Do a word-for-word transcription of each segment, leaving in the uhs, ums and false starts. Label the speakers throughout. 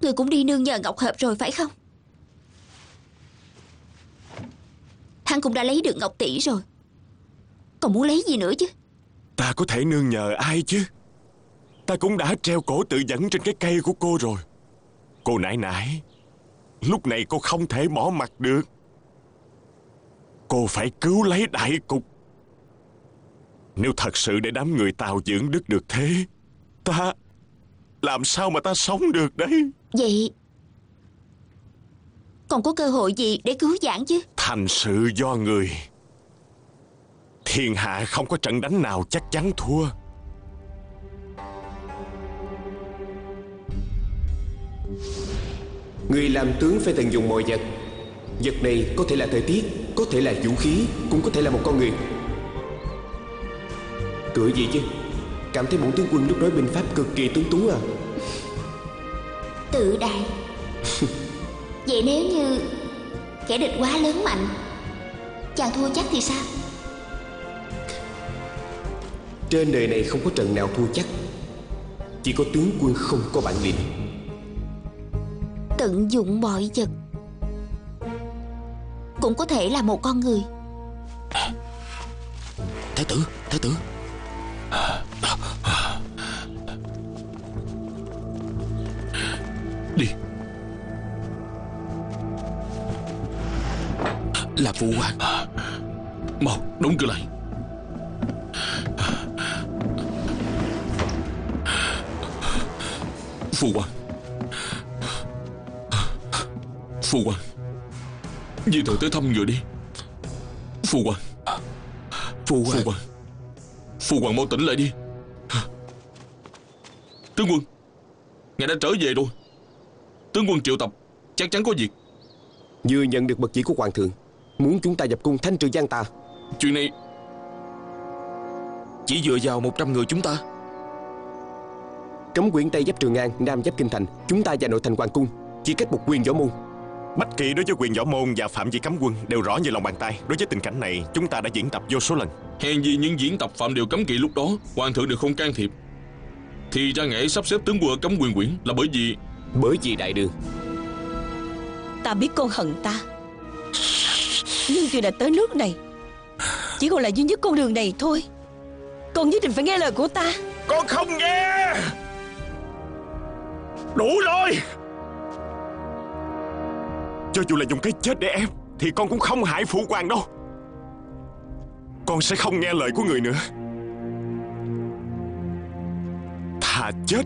Speaker 1: Người cũng đi nương nhờ Ngọc Hợp rồi phải không? Hắn cũng đã lấy được Ngọc tỷ rồi, còn muốn lấy gì nữa chứ?
Speaker 2: Ta có thể nương nhờ ai chứ? Ta cũng đã treo cổ tự vẫn trên cái cây của cô rồi. Cô nãi nãi, lúc này cô không thể bỏ mặc được. Cô phải cứu lấy đại cục. Nếu thật sự để đám người Tào dưỡng đức được thế, ta làm sao mà ta sống được đấy?
Speaker 1: Vậy còn có cơ hội gì để cứu vãn chứ?
Speaker 2: Thành sự do người. Thiên hạ không có trận đánh nào chắc chắn thua.
Speaker 3: Người làm tướng phải tận dụng mọi vật. Vật này có thể là thời tiết, có thể là vũ khí, cũng có thể là một con người. Cười gì chứ? Cảm thấy bổn tướng quân lúc nói binh pháp cực kỳ tuấn tú à?
Speaker 1: Tự đại. Vậy nếu như kẻ địch quá lớn mạnh, chàng thua chắc thì sao?
Speaker 3: Trên đời này không có trận nào thua chắc, chỉ có tướng quân không có bản lĩnh.
Speaker 1: Tận dụng mọi vật cũng có thể là một con người.
Speaker 4: Thái tử, thái tử. Đi. Là phụ hoàng. Mau đóng cửa lại. Phụ hoàng. Phụ hoàng, Di Thời tới thăm người đi. Phụ hoàng. Phụ hoàng. Phụ hoàng, Phụ hoàng mau tỉnh lại đi. Tướng quân, ngài đã trở về rồi. Tướng quân triệu tập chắc chắn có việc.
Speaker 3: Vừa nhận được mật chỉ của hoàng thượng, muốn chúng ta dập cung thanh trừ gian tà.
Speaker 4: Chuyện này chỉ dựa vào một trăm người chúng ta.
Speaker 3: Cấm quyển Tây giáp Trường An, Nam giáp Kinh Thành, chúng ta và nội thành hoàng cung chỉ cách một quyền võ môn.
Speaker 2: Bách kỵ đối với quyền võ môn và phạm vi cấm quân đều rõ như lòng bàn tay. Đối với tình cảnh này, chúng ta đã diễn tập vô số lần.
Speaker 4: Hèn gì những diễn tập phạm điều cấm kỵ lúc đó hoàng thượng đều không can thiệp. Thì ra ngài sắp xếp tướng quân ở cấm quyền quyển là bởi vì
Speaker 3: Bởi vì đại đường.
Speaker 5: Ta biết con hận ta, nhưng chuyện đã tới nước này, chỉ còn là duy nhất con đường này thôi. Con nhất định phải nghe lời của ta.
Speaker 2: Con không nghe. Đủ rồi. Cho dù là dùng cái chết để ép thì con cũng không hại phụ hoàng đâu. Con sẽ không nghe lời của người nữa. Thà chết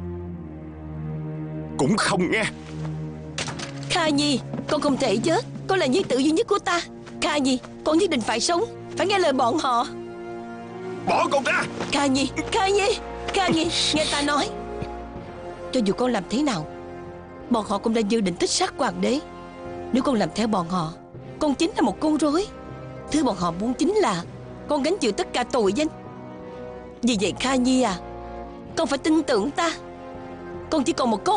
Speaker 2: cũng không nghe.
Speaker 5: Kha Nhi, con không thể chết. Con là nhi tử duy nhất của ta. Kha Nhi, con nhất định phải sống, phải nghe lời bọn họ.
Speaker 2: Bỏ con ra.
Speaker 5: Kha Nhi, Kha Nhi, Kha Nhi, nghe ta nói. Cho dù con làm thế nào, bọn họ cũng đã dự định thích sát hoàng đế. Nếu con làm theo bọn họ, con chính là một con rối. Thứ bọn họ muốn chính là con gánh chịu tất cả tội danh. Vì vậy Kha Nhi à, con phải tin tưởng ta. Con chỉ còn một con